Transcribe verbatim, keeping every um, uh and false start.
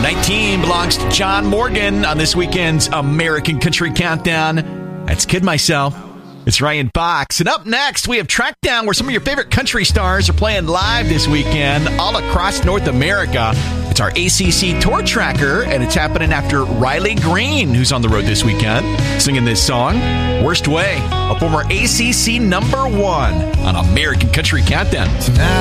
Number nineteen belongs to John Morgan on this weekend's American Country Countdown. That's Kid Myself. It's Ryan Box. And up next, we have Trackdown, where some of your favorite country stars are playing live this weekend all across North America. It's our A C C Tour Tracker, and it's happening after Riley Green, who's on the road this weekend, singing this song, Worst Way, a former A C C number one on American Country Countdown. Tonight